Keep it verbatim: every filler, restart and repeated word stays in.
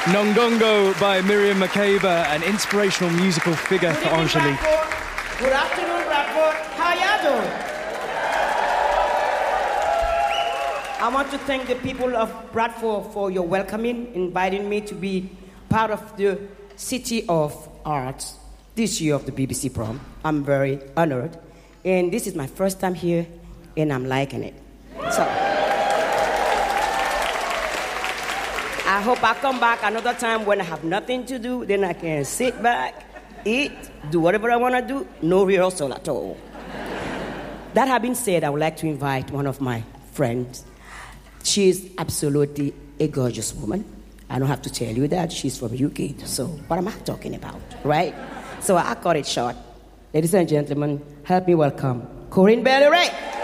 Nongongo by Miriam Makeba, an inspirational musical figure Good for evening, Angelique. Bradford. Good afternoon, Bradford. How y'all doing? I want to thank the people of Bradford for your welcoming, inviting me to be part of the City of Arts this year of the B B C Prom. I'm very honored. And this is my first time here, and I'm liking it. So, I hope I come back another time when I have nothing to do, then I can sit back, eat, do whatever I want to do, no rehearsal at all. That having said, I would like to invite one of my friends. She is absolutely a gorgeous woman. I don't have to tell you that. She's from U K, so what am I talking about, right? So I cut it short. Ladies and gentlemen, help me welcome Corinne Bailey Rae.